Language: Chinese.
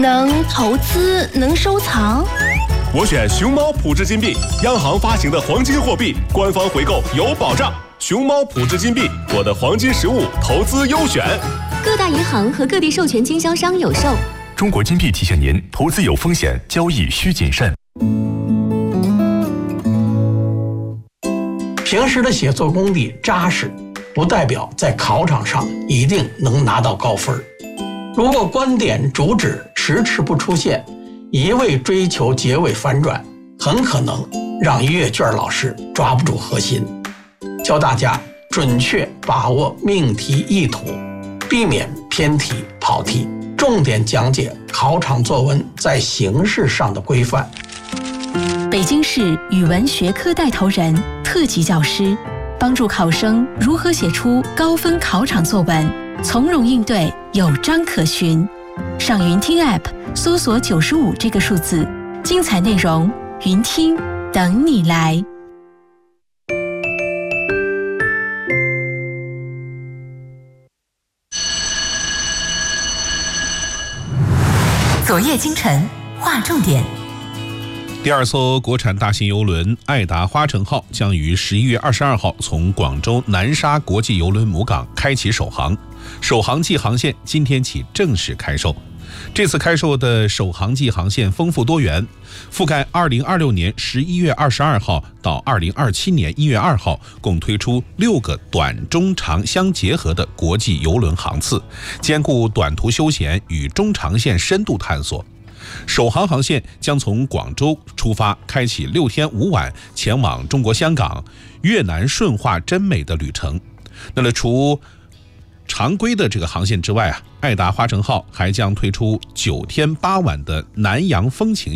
能投资，能收藏。 我选熊猫普智金币，央行发行的黄金货币，官方回购有保障。熊猫普智金币，我的黄金实物投资优选。 各大银行和各地授权经销商有售。 中国金币提醒您：投资有风险，交易需谨慎。 平时的写作功底扎实，不代表在考场上一定能拿到高分。如果观点主旨迟迟不出现，一味追求结尾反转，很可能让阅卷老师抓不住核心。教大家准确把握命题意图，避免偏题跑题，重点讲解考场作文在形式上的规范。 北京市语文学科带头人、特级教师，帮助考生如何写出高分考场作文，从容应对，有章可循。上云听 App 搜索95这个数字，精彩内容云听等你来。 昨夜今晨划重点。 第二艘国产大型邮轮爱达花城号将于11月22号从广州南沙国际邮轮母港开启首航，首航季航线今天起正式开售。这次开售的首航季航线丰富多元，覆盖2026年11月22号到2027年1月2号，共推出6个短中长相结合的国际邮轮航次，兼顾短途休闲与中长线深度探索。首航航线将从广州出发，开启6天5晚前往中国香港、越南顺化真美的旅程。那么除常规的这个航线之外爱达花城号还将推出9天8晚的南洋风情